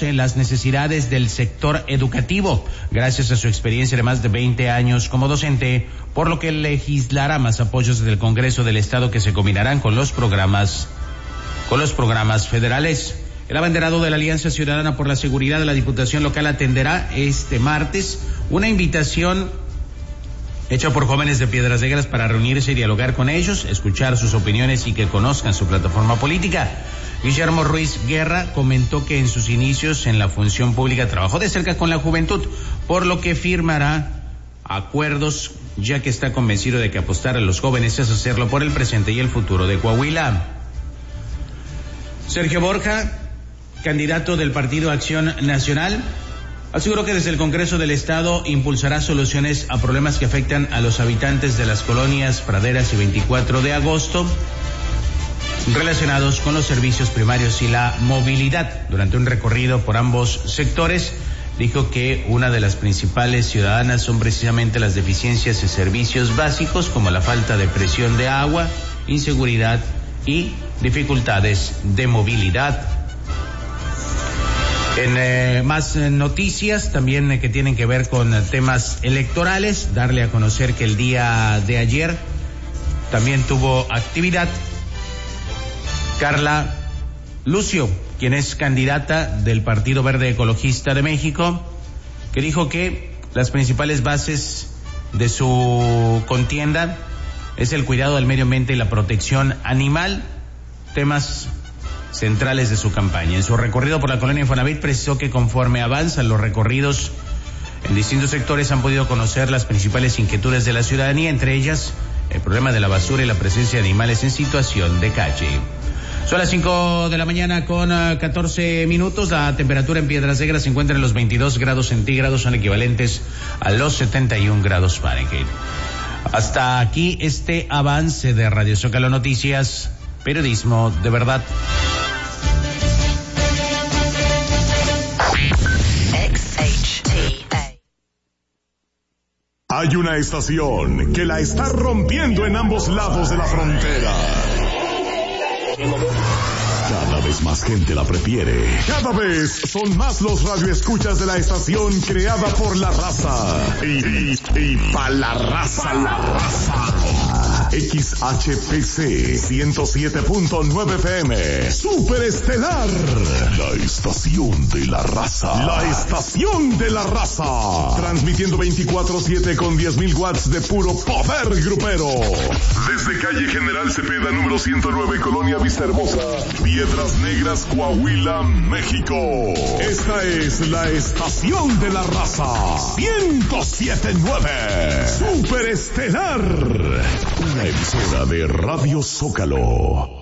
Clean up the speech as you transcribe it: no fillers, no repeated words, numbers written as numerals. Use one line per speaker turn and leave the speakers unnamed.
conoce las necesidades del sector educativo, gracias a su experiencia de más de 20 años como docente, por lo que legislará más apoyos del Congreso del Estado que se combinarán con los programas federales. El abanderado de la Alianza Ciudadana por la Seguridad de la Diputación Local atenderá este martes una invitación hecha por jóvenes de Piedras Negras para reunirse y dialogar con ellos, escuchar sus opiniones y que conozcan su plataforma política. Guillermo Ruiz Guerra comentó que en sus inicios en la función pública trabajó de cerca con la juventud, por lo que firmará acuerdos, ya que está convencido de que apostar a los jóvenes es hacerlo por el presente y el futuro de Coahuila. Sergio Borja, candidato del Partido Acción Nacional, aseguró que desde el Congreso del Estado impulsará soluciones a problemas que afectan a los habitantes de las colonias Praderas y 24 de agosto, relacionados con los servicios primarios y la movilidad. Durante un recorrido por ambos sectores, dijo que una de las principales ciudadanas son precisamente las deficiencias en servicios básicos, como la falta de presión de agua, inseguridad y dificultades de movilidad. En más noticias también que tienen que ver con temas electorales, darle a conocer que el día de ayer también tuvo actividad Carla Lucio, quien es candidata del Partido Verde Ecologista de México, que dijo que las principales bases de su contienda es el cuidado del medio ambiente y la protección animal, temas centrales de su campaña. En su recorrido por la colonia Infonavit precisó que conforme avanzan los recorridos en distintos sectores han podido conocer las principales inquietudes de la ciudadanía, entre ellas el problema de la basura y la presencia de animales en situación de calle. Son las 5 de la mañana con 14 minutos. La temperatura en Piedras Negras se encuentra en los 22 grados centígrados, son equivalentes a los 71 grados Fahrenheit. Hasta aquí este avance de Radio Zócalo Noticias, periodismo de verdad.
Hay una estación que la está rompiendo en ambos lados de la frontera. Cada vez más gente la prefiere. Cada vez son más los radioescuchas de la estación creada por la raza. Y pa' la raza. XHPC 107.9 FM. Super Estelar. La estación de la raza. La estación de la raza. Transmitiendo 24/7 con 10,000 watts de puro poder grupero. Desde calle General Cepeda, número 109, Colonia Vista Hermosa, Piedras Negras, Coahuila, México. Esta es la estación de la raza. 107.9. Super Estelar. Una emisora de Radio Zócalo.